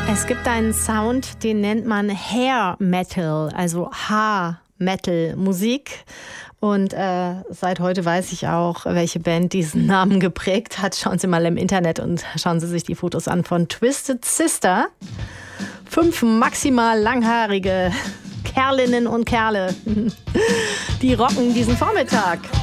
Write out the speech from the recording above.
Es gibt einen Sound, den nennt man Hair Metal, also Haar-Metal-Musik. Und seit heute weiß ich auch, welche Band diesen Namen geprägt hat. Schauen Sie mal im Internet und schauen Sie sich die Fotos an von Twisted Sister. 5 maximal langhaarige Kerlinnen und Kerle, die rocken diesen Vormittag.